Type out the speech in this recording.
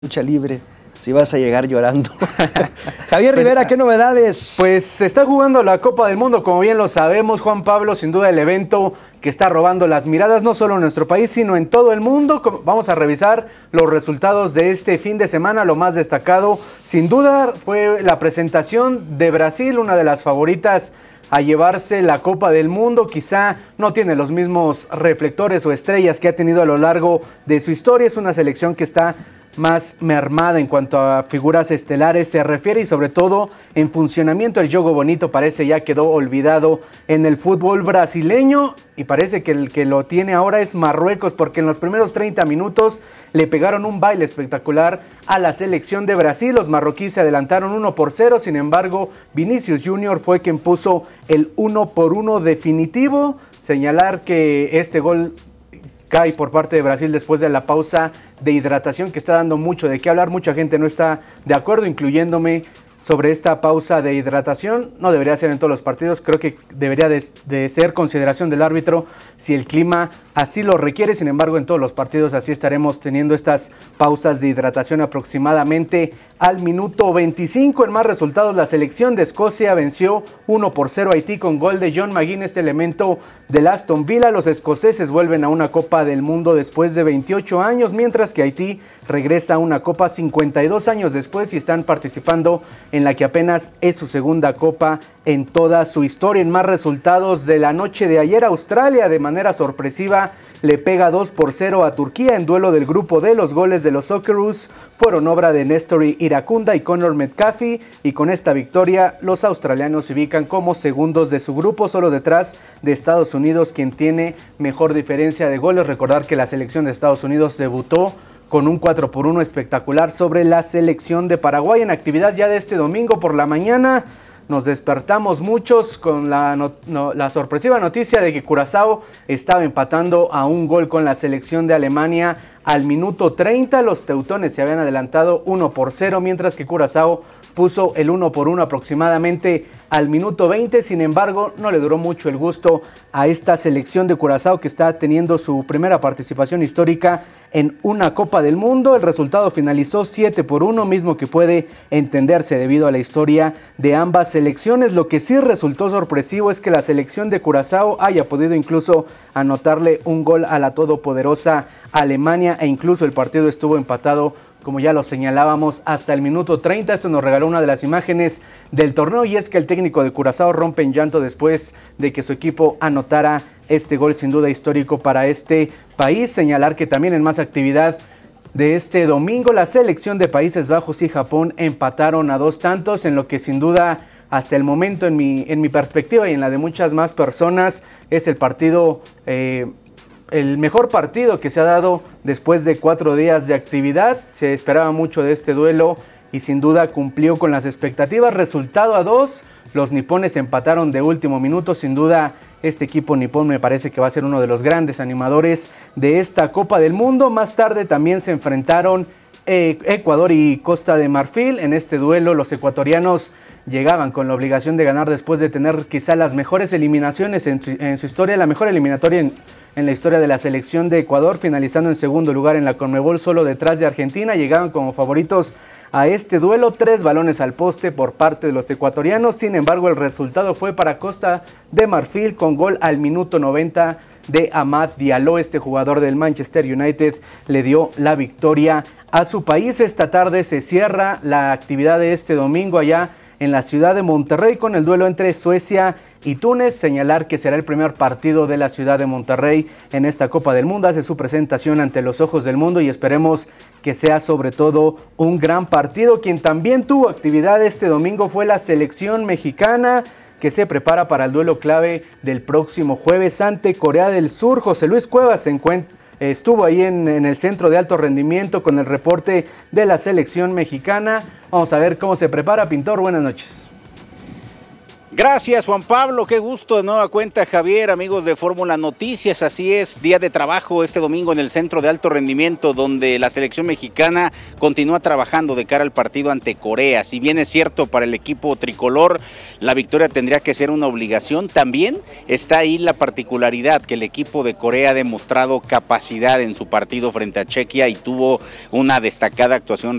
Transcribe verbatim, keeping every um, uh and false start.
Lucha libre, si vas a llegar llorando. Javier Rivera, ¿qué novedades? Pues se está jugando la Copa del Mundo, como bien lo sabemos, Juan Pablo, sin duda el evento que está robando las miradas, no solo en nuestro país, sino en todo el mundo. Vamos a revisar los resultados de este fin de semana. Lo más destacado, sin duda, fue la presentación de Brasil, una de las favoritas a llevarse la Copa del Mundo. Quizá no tiene los mismos reflectores o estrellas que ha tenido a lo largo de su historia. Es una selección que está más mermada en cuanto a figuras estelares se refiere y sobre todo en funcionamiento. El juego bonito parece ya quedó olvidado en el fútbol brasileño y parece que el que lo tiene ahora es Marruecos, porque en los primeros treinta minutos le pegaron un baile espectacular a la selección de Brasil. Los marroquíes se adelantaron uno por cero, sin embargo Vinicius Junior fue quien puso el uno por uno definitivo. Señalar que este gol cae por parte de Brasil después de la pausa de hidratación que está dando mucho de qué hablar. Mucha gente no está de acuerdo, incluyéndome, sobre esta pausa de hidratación. No debería ser en todos los partidos, creo que debería de, de ser consideración del árbitro si el clima así lo requiere. Sin embargo, en todos los partidos así estaremos teniendo estas pausas de hidratación aproximadamente al minuto veinticinco. En más resultados, la selección de Escocia venció uno por cero a Haití con gol de John McGinn, este elemento del Aston Villa. Los escoceses vuelven a una Copa del Mundo después de veintiocho años, mientras que Haití regresa a una Copa cincuenta y dos años después y están participando en la que apenas es su segunda Copa en toda su historia. En más resultados de la noche de ayer, Australia de manera sorpresiva le pega dos por cero a Turquía en duelo del grupo D. Los goles de los Socceroos fueron obra de Nestori Iracunda y Connor Metcalfe, y con esta victoria los australianos se ubican como segundos de su grupo, solo detrás de Estados Unidos, quien tiene mejor diferencia de goles. Recordar que la selección de Estados Unidos debutó con un cuatro por uno espectacular sobre la selección de Paraguay. En actividad ya de este domingo por la mañana, nos despertamos muchos con la, no, no, la sorpresiva noticia de que Curazao estaba empatando a un gol con la selección de Alemania al minuto treinta. Los teutones se habían adelantado uno por cero, mientras que Curazao puso el uno por uno aproximadamente al minuto veinte. Sin embargo, no le duró mucho el gusto a esta selección de Curazao, que está teniendo su primera participación histórica en una Copa del Mundo. El resultado finalizó siete por uno, mismo que puede entenderse debido a la historia de ambas selecciones. Lo que sí resultó sorpresivo es que la selección de Curazao haya podido incluso anotarle un gol a la todopoderosa Alemania, e incluso el partido estuvo empatado, como ya lo señalábamos, hasta el minuto treinta. Esto nos regaló una de las imágenes del torneo, y es que el técnico de Curazao rompe en llanto después de que su equipo anotara este gol sin duda histórico para este país. Señalar que también en más actividad de este domingo, la selección de Países Bajos y Japón empataron a dos tantos, en lo que sin duda hasta el momento en mi, en mi perspectiva y en la de muchas más personas es el partido eh, el mejor partido que se ha dado después de cuatro días de actividad. Se esperaba mucho de este duelo y sin duda cumplió con las expectativas. Resultado a dos, los nipones empataron de último minuto. Sin duda este equipo nipón me parece que va a ser uno de los grandes animadores de esta Copa del Mundo. Más tarde también se enfrentaron eh, Ecuador y Costa de Marfil. En este duelo los ecuatorianos llegaban con la obligación de ganar después de tener quizá las mejores eliminaciones en, en su historia, la mejor eliminatoria en, en la historia de la selección de Ecuador, finalizando en segundo lugar en la Conmebol, solo detrás de Argentina. Llegaban como favoritos a este duelo, tres balones al poste por parte de los ecuatorianos. Sin embargo, el resultado fue para Costa de Marfil, con gol al minuto noventa de Amad Diallo. Este jugador del Manchester United le dio la victoria a su país. Esta tarde se cierra la actividad de este domingo allá en la ciudad de Monterrey con el duelo entre Suecia y Túnez. Señalar que será el primer partido de la ciudad de Monterrey en esta Copa del Mundo. Hace su presentación ante los ojos del mundo y esperemos que sea sobre todo un gran partido. Quien también tuvo actividad este domingo fue la selección mexicana, que se prepara para el duelo clave del próximo jueves ante Corea del Sur. José Luis Cuevas se encuentra Estuvo ahí en, en el centro de alto rendimiento con el reporte de la selección mexicana. Vamos a ver cómo se prepara. Pintor, buenas noches. Gracias, Juan Pablo, qué gusto de nueva cuenta, Javier, amigos de Fórmula Noticias. Así es, día de trabajo este domingo en el Centro de Alto Rendimiento, donde la selección mexicana continúa trabajando de cara al partido ante Corea. Si bien es cierto, para el equipo tricolor la victoria tendría que ser una obligación, también está ahí la particularidad que el equipo de Corea ha demostrado capacidad en su partido frente a Chequia y tuvo una destacada actuación